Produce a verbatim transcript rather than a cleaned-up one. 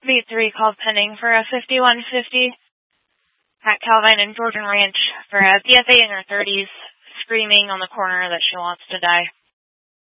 V three call pending for a fifty-one fifty at Calvine and Jordan Ranch for a B F A in her thirties, screaming on the corner that she wants to die.